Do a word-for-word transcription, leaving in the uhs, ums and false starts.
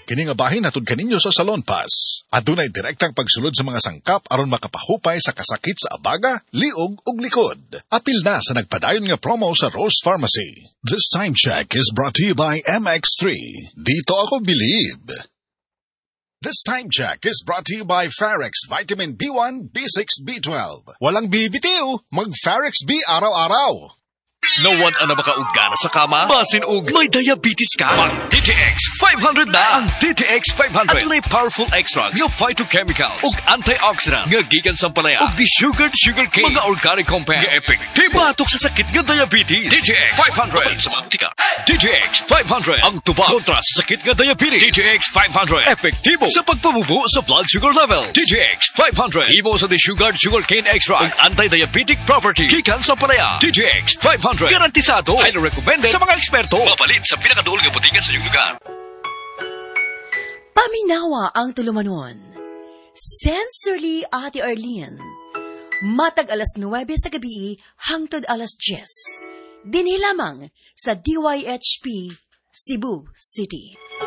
Kini nga bahin hatod kaninyo sa Salon Pass. Adunay direktang pagsulod sa mga sangkap aron makapahupay sa kasakit sa abaga, liog ug likod. Apil na sa nagpadayon nga promo sa Rose Pharmacy. This time check is brought to you by M X three. Dito ako believe. This time check is brought to you by Farex Vitamin B one, B six, B twelve. Walang bibitiw, mag-Farex B araw-araw. Nawan ana makaugana sa kama? Basin og may diabetes ka? Mag D T X five hundred na! Ang D T X five hundred adunay powerful extracts nga phytochemicals ug antioxidants nga gikan sa palaya ug desugared sugarcane mga organic compounds nga epektibo batok sa sakit nga diabetes. D T X five hundred sa mga D T X five hundred ang tubag kontra sa sakit nga diabetes. D T X five hundred epektibo sa pagpabubo sa blood sugar level. D T X five hundred imo sa desugared sugarcane extract ug anti-diabetic property gikan sa palaya. D T X five hundred garantisado. Highly recommended sa mga eksperto. Mapalit sa pinakaduol nga botiga sa iyong lugar. Paminawa ang tulumanon. Sensorily, Ate Arlene. Matag alas nuwebe sa gabi hangtod alas diyes. Dinhi lamang sa D Y H P Cebu City.